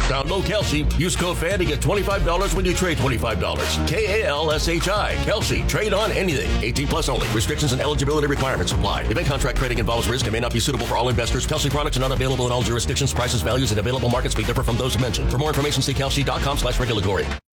Download Kalshi. Use code FAN to get $25 when you trade $25. KALSHI. Kalshi. Trade on anything. 18 plus only. Restrictions and eligibility requirements apply. Event contract trading involves risk and may not be suitable for all investors. Kalshi products are not available in all jurisdictions. Prices, values, and available markets may differ from those mentioned. For more information, see kalshi.com/regulatory.